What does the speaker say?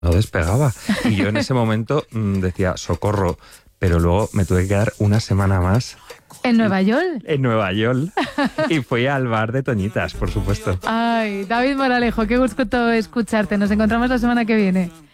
no despegaba. Y yo en ese momento decía, socorro, pero luego me tuve que quedar una semana más. ¿En Nueva York? En Nueva York. Y fui al bar de Toñitas, por supuesto. Ay, David Moralejo, qué gusto escucharte. Nos encontramos la semana que viene.